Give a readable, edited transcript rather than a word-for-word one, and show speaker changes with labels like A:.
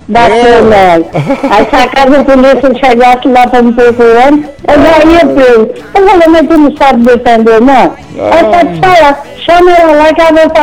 A: Bacana. Aí se a casa de polícia chegasse lá para me procurando, eu já ia preso. Eu falei, mas tu não sabe defender, não? Eu só te falar, chama ela lá que ela vai falar.